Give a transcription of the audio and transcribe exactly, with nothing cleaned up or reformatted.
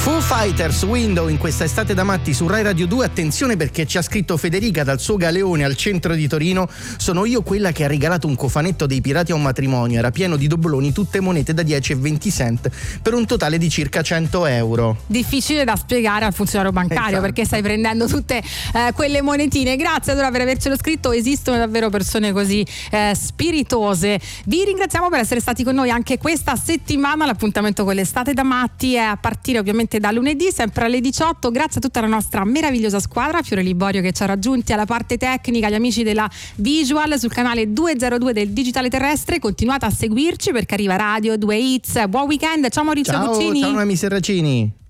Foo Fighters, Window, in questa estate da matti su Rai Radio due. Attenzione, perché ci ha scritto Federica dal suo galeone al centro di Torino: sono io quella che ha regalato un cofanetto dei Pirati a un matrimonio, era pieno di dobloni, tutte monete da dieci e venti cent, per un totale di circa cento euro. Difficile da spiegare al funzionario bancario, esatto, perché stai prendendo tutte eh, quelle monetine. Grazie allora per avercelo scritto, esistono davvero persone così eh, spiritose. Vi ringraziamo per essere stati con noi anche questa settimana. L'appuntamento con l'estate da matti è a partire ovviamente da lunedì, sempre alle diciotto. Grazie a tutta la nostra meravigliosa squadra, Fiore Liborio che ci ha raggiunti alla parte tecnica, gli amici della Visual sul canale duecentodue del Digitale Terrestre. Continuate a seguirci perché arriva Radio due Hits. Buon weekend, ciao Maurizio ciao, Guccini. Ciao Noemi Serracini.